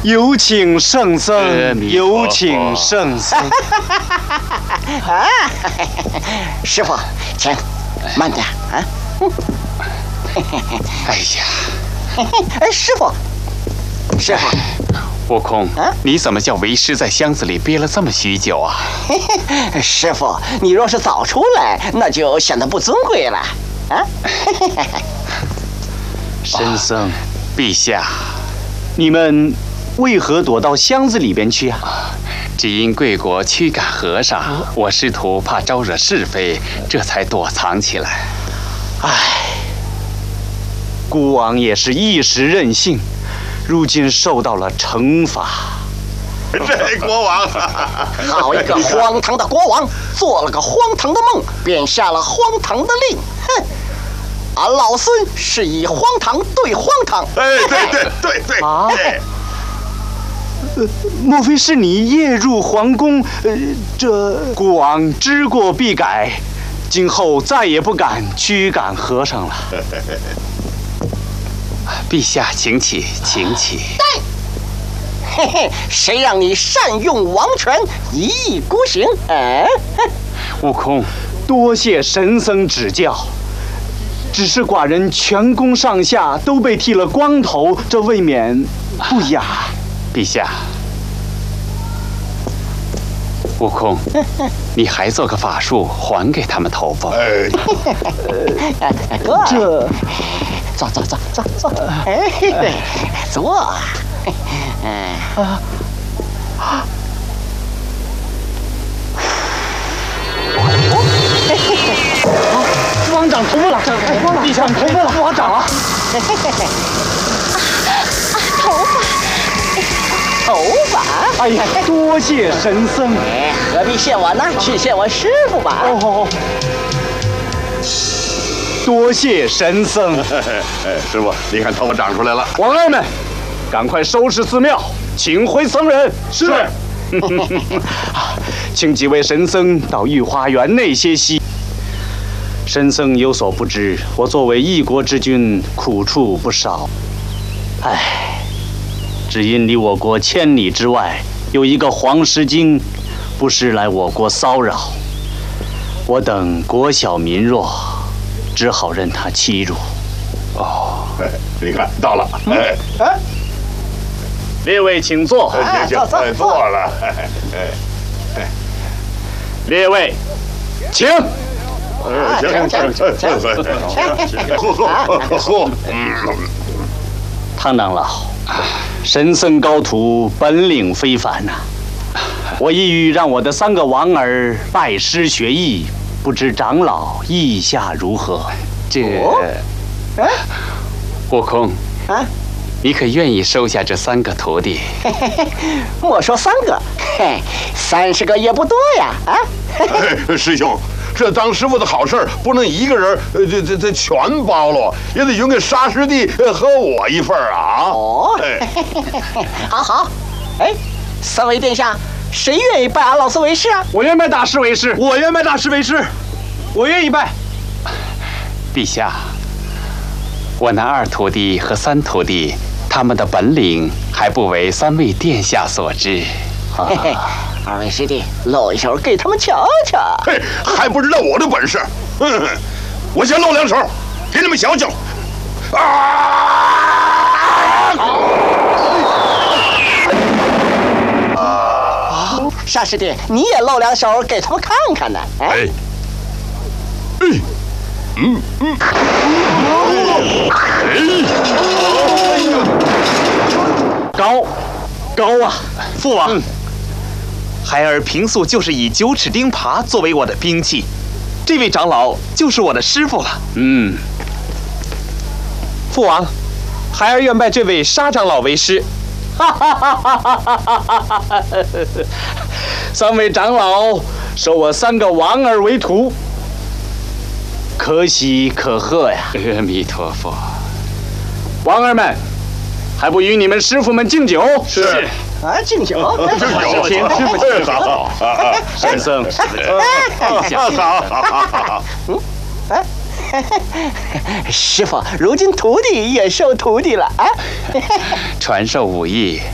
有请圣僧，有请圣僧。 啊，师傅，请慢点啊。 哎呀， 师傅， 悟空，你怎么叫为师在箱子里憋了这么许久啊？ 师傅，你若是早出来，那就显得不尊贵了啊。 神僧， 陛下， 你们为何躲到箱子里边去啊？ 只因贵国驱赶和尚，我师徒怕招惹是非，这才躲藏起来。 唉，孤王也是一时任性，如今受到了惩罚。 这国王， 好一个荒唐的国王，做了个荒唐的梦，便下了荒唐的令。哼！俺老孙是以荒唐对荒唐。 哎，对啊！莫非是你夜入皇宫？这孤王知过必改，今后再也不敢驱赶和尚了。 陛下，请起，请起。 嘿嘿，谁让你善用王权，一意孤行？ 悟空， 多谢神僧指教。只是寡人全宫上下都被剃了光头，这未免不雅。 陛下，悟空，你还做个法术还给他们头发。 这， 坐，哎，坐。 王长头发了，地上头发了，王长了。 头发。 哎呀，多谢神僧。 何必谢我呢？去谢我师傅吧。 哦，多谢神僧。 师傅，你看头发长出来了。 王儿们，赶快收拾寺庙，请回僧人。 是。 请几位神僧到御花园内歇息。神僧有所不知，我作为一国之君，苦处不少。唉，只因离我国千里之外有一个黄狮精，不时来我国骚扰，我等国小民弱，只好任他欺辱。 哦，你看到了。 列位请坐。 行，坐了。 列位，请。 喝。 唐长老，神僧高徒本领非凡呐。我意欲让我的3个王儿拜师学艺，不知长老意下如何？ 悟空，你可愿意收下这3个徒弟？ 莫说3个，30个也不多呀！ 师兄。这当师傅的好事不能一个人这全包了，也得匀给沙师弟和我一份啊！ 哦，好，3位殿下，谁愿意拜俺老孙为师啊？ 我愿拜大师为师，我愿拜大师为师，我愿意拜。 陛下，我那2徒弟和3徒弟，他们的本领还不为3位殿下所知。 2位师弟，露一手给他们瞧瞧。 嘿，还不知道我的本事。我先露2手，给你们瞧瞧。 沙师弟，你也露2手给他们看看呢。 高啊！ 父王，孩儿平素就是以9齿钉耙作为我的兵器，这位长老就是我的师傅了。父王，孩儿愿拜这位沙长老为师。 3位长老收我3个王儿为徒，可喜可贺呀！ 阿弥陀佛。 王儿们，还不与你们师傅们敬酒？ 是。 敬酒， 请师傅敬酒。 好， 神僧， 好。 师傅，如今徒弟也收徒弟了啊！ 传授武艺